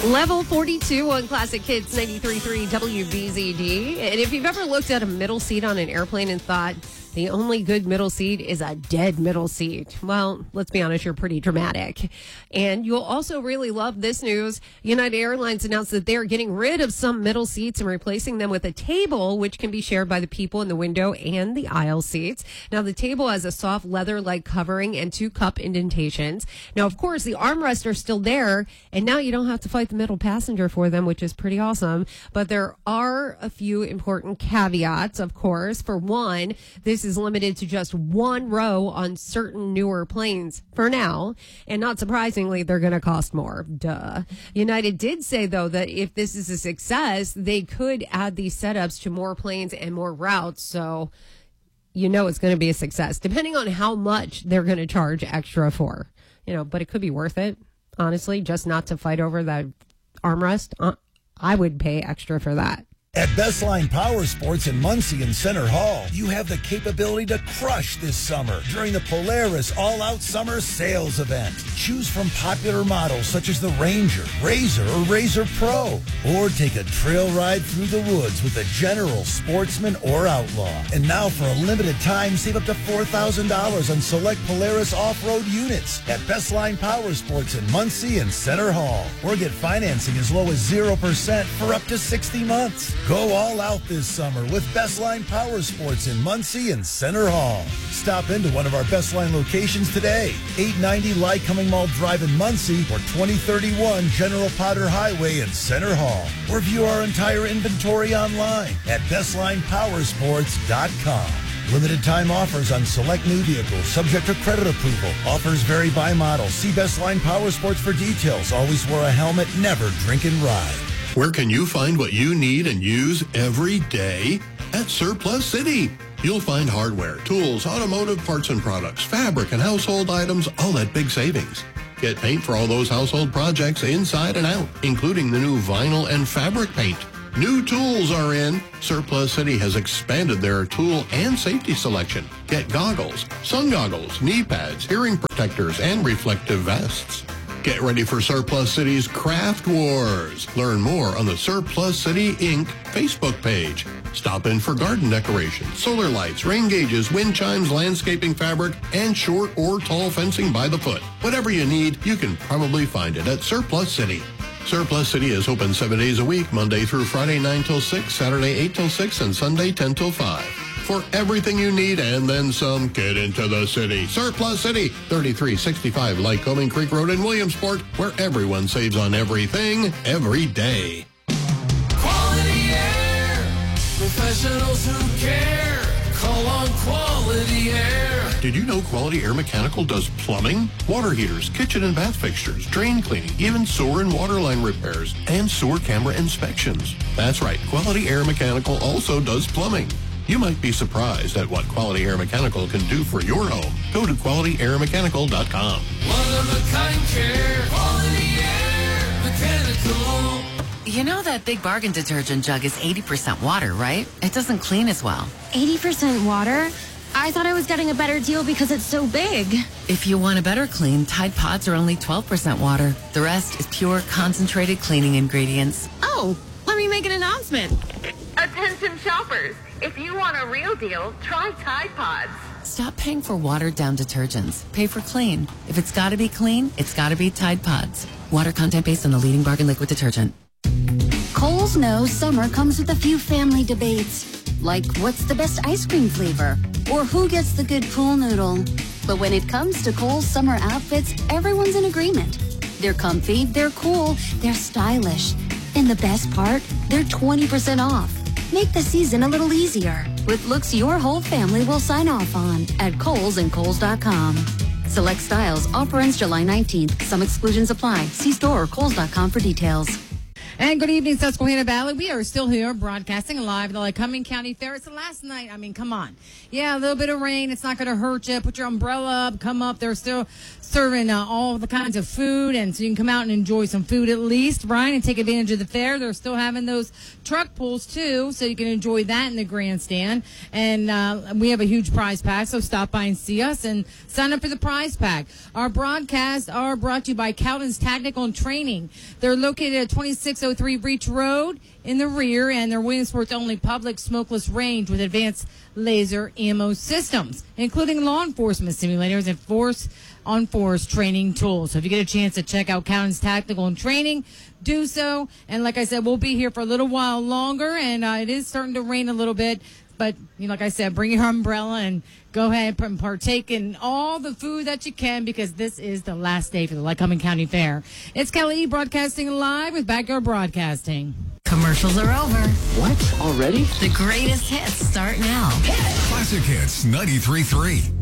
Level 42 on Classic Hits 93.3 WBZD. And if you've ever looked at a middle seat on an airplane and thought, the only good middle seat is a dead middle seat. Well, let's be honest, you're pretty dramatic. And you'll also really love this news. United Airlines announced that they're getting rid of some middle seats and replacing them with a table, which can be shared by the people in the window and the aisle seats. Now, the table has a soft leather-like covering and 2 cup indentations. Now, of course, the armrests are still there, and now you don't have to fight the middle passenger for them, which is pretty awesome. But there are a few important caveats, of course. For one, this is limited to just 1 row on certain newer planes for now. And not surprisingly, they're going to cost more. Duh. United did say, though, that if this is a success, they could add these setups to more planes and more routes. So you know it's going to be a success, depending on how much they're going to charge extra for. But it could be worth it, honestly, just not to fight over that armrest. I would pay extra for that. At Bestline Power Sports in Muncie and Center Hall, you have the capability to crush this summer during the Polaris All-Out Summer Sales Event. Choose from popular models such as the Ranger, Razor, or Razor Pro. Or take a trail ride through the woods with the General, Sportsman, or Outlaw. And now for a limited time, save up to $4,000 on select Polaris off-road units at Bestline Power Sports in Muncie and Center Hall. Or get financing as low as 0% for up to 60 months. Go all out this summer with Bestline Power Sports in Muncie and Center Hall. Stop into one of our Bestline locations today. 890 Lycoming Mall Drive in Muncie or 2031 General Potter Highway in Center Hall. Or view our entire inventory online at BestlinePowersports.com. Limited time offers on select new vehicles, subject to credit approval. Offers vary by model. See Bestline Power Sports for details. Always wear a helmet, never drink and ride. Where can you find what you need and use every day? At Surplus City. You'll find hardware, tools, automotive parts and products, fabric and household items, all at big savings. Get paint for all those household projects inside and out, including the new vinyl and fabric paint. New tools are in. Surplus City has expanded their tool and safety selection. Get goggles, sun goggles, knee pads, hearing protectors, and reflective vests. Get ready for Surplus City's Craft Wars. Learn more on the Surplus City Inc. Facebook page. Stop in for garden decorations, solar lights, rain gauges, wind chimes, landscaping fabric, and short or tall fencing by the foot. Whatever you need, you can probably find it at Surplus City. Surplus City is open 7 days a week, Monday through Friday 9 till 6, Saturday 8 till 6, and Sunday 10 till 5. For everything you need and then some, get into the city. Surplus City, 3365 Lycoming Creek Road in Williamsport, where everyone saves on everything, every day. Quality Air, professionals who care. Call on Quality Air. Did you know Quality Air Mechanical does plumbing, water heaters, kitchen and bath fixtures, drain cleaning, even sewer and water line repairs, and sewer camera inspections? That's right, Quality Air Mechanical also does plumbing. You might be surprised at what Quality Air Mechanical can do for your home. Go to QualityAirMechanical.com. One-of-a-kind care. Quality Air Mechanical. You know that Big Bargain detergent jug is 80% water, right? It doesn't clean as well. 80% water? I thought I was getting a better deal because it's so big. If you want a better clean, Tide Pods are only 12% water. The rest is pure, concentrated cleaning ingredients. Oh, let me make an announcement. Attention shoppers. If you want a real deal, try Tide Pods. Stop paying for watered-down detergents. Pay for clean. If it's got to be clean, it's got to be Tide Pods. Water content based on the leading bargain liquid detergent. Kohl's knows summer comes with a few family debates. Like, what's the best ice cream flavor? Or who gets the good pool noodle? But when it comes to Kohl's summer outfits, everyone's in agreement. They're comfy, they're cool, they're stylish. And the best part, they're 20% off. Make the season a little easier with looks your whole family will sign off on at Kohl's and Kohl's.com. Select styles. Offer ends July 19th. Some exclusions apply. See store or Kohl's.com for details. And good evening, Susquehanna Valley. We are still here broadcasting live at the Lycoming County Fair. It's the last night. I mean, come on. Yeah, a little bit of rain. It's not going to hurt you. Put your umbrella up. Come up. They're still serving all the kinds of food, and so you can come out and enjoy some food at least, Brian, and take advantage of the fair. They're still having those truck pulls, too, so you can enjoy that in the grandstand. And we have a huge prize pack, so stop by and see us and sign up for the prize pack. Our broadcasts are brought to you by Cowden's Tactical and Training. They're located at 2603 Breach Road in the rear, and they're Williamsport's only public smokeless range with advanced laser ammo systems, including law enforcement simulators and force-on-force training tools. So if you get a chance to check out Cowden's Tactical and Training, do so. And like I said, we'll be here for a little while longer, and it is starting to rain a little bit. But, like I said, bring your umbrella and go ahead and partake in all the food that you can, because this is the last day for the Lycoming County Fair. It's Kelly broadcasting live with Backyard Broadcasting. Commercials are over. What? Already? The greatest hits start now. Classic Hits 93.3.